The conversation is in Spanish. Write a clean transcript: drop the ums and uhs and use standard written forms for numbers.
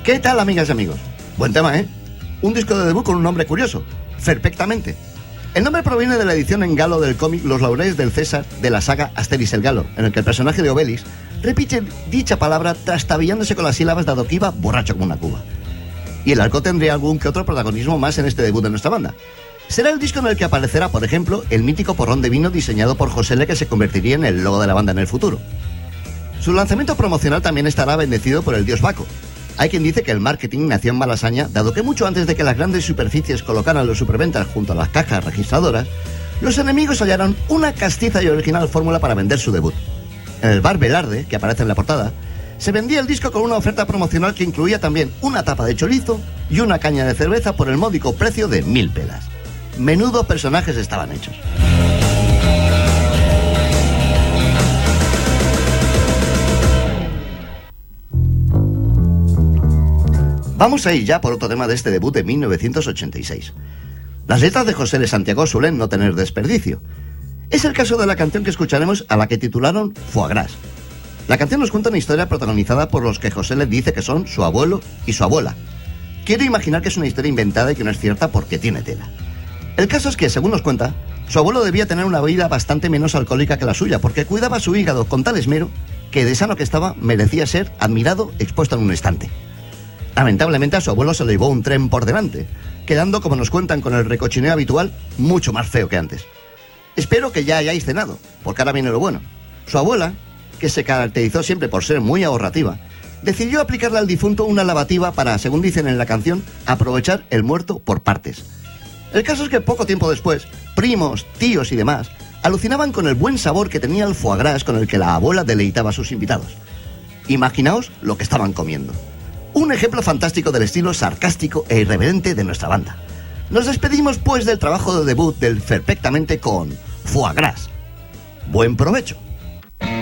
¿Qué tal, amigas y amigos? Buen tema, ¿eh? Un disco de debut con un nombre curioso, Perfectamente. El nombre proviene de la edición en galo del cómic Los laureles del César de la saga Asterix el Galo, en el que el personaje de Obelix repite dicha palabra trastabillándose con las sílabas dado que iba borracho como una cuba. Y el arco tendría algún que otro protagonismo más en este debut de nuestra banda. Será el disco en el que aparecerá, por ejemplo, el mítico porrón de vino diseñado por José L, que se convertiría en el logo de la banda en el futuro. Su lanzamiento promocional también estará bendecido por el dios Baco. Hay quien dice que el marketing nació en Malasaña, dado que mucho antes de que las grandes superficies colocaran los superventas junto a las cajas registradoras, los enemigos hallaron una castiza y original fórmula para vender su debut. En el bar Velarde, que aparece en la portada, se vendía el disco con una oferta promocional que incluía también una tapa de chorizo y una caña de cerveza por el módico precio de 1000 pelas. Menudos personajes estaban hechos. Vamos a ir ya por otro tema de este debut de 1986. Las letras de José L. Santiago suelen no tener desperdicio. Es el caso de la canción que escucharemos, a la que titularon Foie Gras. La canción nos cuenta una historia protagonizada por los que José L. dice que son su abuelo y su abuela. Quiero imaginar que es una historia inventada y que no es cierta porque tiene tela. El caso es que, según nos cuenta, su abuelo debía tener una vida bastante menos alcohólica que la suya, porque cuidaba su hígado con tal esmero que, de sano que estaba, merecía ser admirado expuesto en un estante. Lamentablemente a su abuelo se le llevó un tren por delante, quedando, como nos cuentan con el recochineo habitual, mucho más feo que antes. Espero que ya hayáis cenado, porque ahora viene lo bueno. Su abuela, que se caracterizó siempre por ser muy ahorrativa, decidió aplicarle al difunto una lavativa para, según dicen en la canción, aprovechar el muerto por partes. El caso es que poco tiempo después, primos, tíos y demás alucinaban con el buen sabor que tenía el foie gras con el que la abuela deleitaba a sus invitados. Imaginaos lo que estaban comiendo. Un ejemplo fantástico del estilo sarcástico e irreverente de nuestra banda. Nos despedimos pues del trabajo de debut del Perfectamente con Foie Gras. Buen provecho.